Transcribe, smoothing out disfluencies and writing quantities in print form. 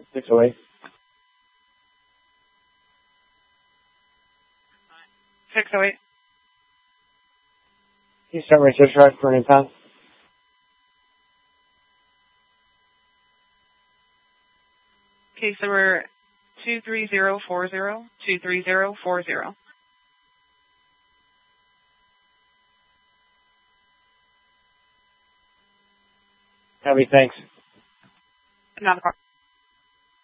608. 608. Can you start my search drive for an impound? Case number 23040. 23040. Copy, thanks. Not a problem.